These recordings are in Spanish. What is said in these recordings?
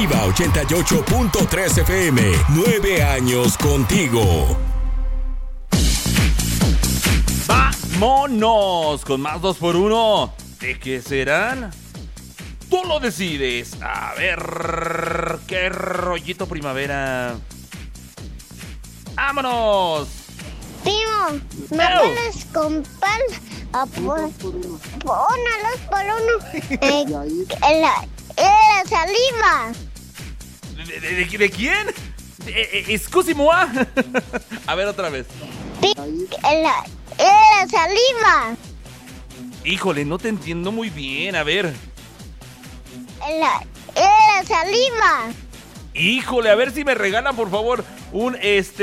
Viva 88.3 FM. 9 años contigo. ¡Vámonos! Con más 2x1. ¿De qué serán? Tú lo decides. A ver, qué rollito primavera. ¡Vámonos! Primo, ¿me puedes comprar uno por uno? La saliva. ¿De quién? Excuse-moi. A ver, otra vez. La saliva. Híjole, no te entiendo muy bien. A ver. La saliva. Híjole, a ver si me regalan, por favor, un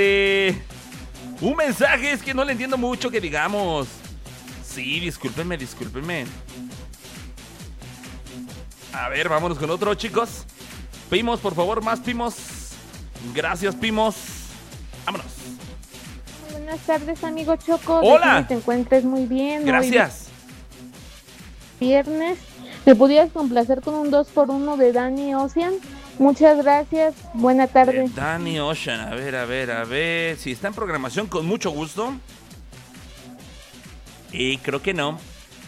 mensaje. Es que no le entiendo mucho que digamos. Sí, discúlpenme. A ver, vámonos con otro, chicos. Pimos, por favor, más Pimos. Gracias, Pimos. Vámonos. Buenas tardes, amigo Choco. Hola. Que te encuentres muy bien. Gracias. Hoy viernes. ¿Me pudieras complacer con un 2x1 de Danny Ocean? Muchas gracias. Buena tarde. Danny Ocean. A ver. Si está en programación, con mucho gusto. Y creo que no.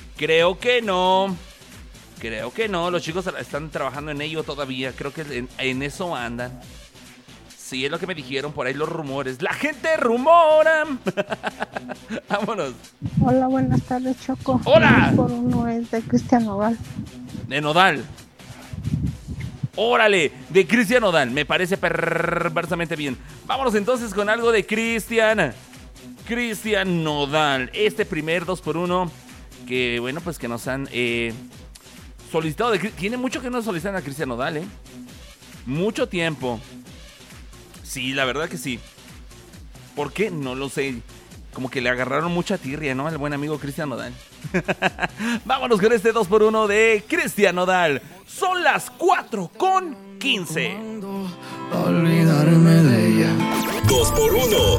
Los chicos están trabajando en ello todavía. Creo que en eso andan. Sí, es lo que me dijeron por ahí los rumores. ¡La gente rumora! Vámonos. Hola, buenas tardes, Choco. ¡Hola! 2x1 es de Cristian Nodal. De Nodal. ¡Órale! De Cristian Nodal. Me parece perversamente bien. Vámonos entonces con algo de Cristian Nodal. Este primer 2x1 que, bueno, pues que nos han solicitado. Tiene mucho que nos solicitan a Cristian Nodal, mucho tiempo. Sí, la verdad que sí. ¿Por qué? No lo sé. Como que le agarraron mucha tirria, ¿no? Al buen amigo Cristian Nodal. Vámonos con este 2x1 de Cristian Nodal. Son las 4:15. Olvidarme de ella. 2x1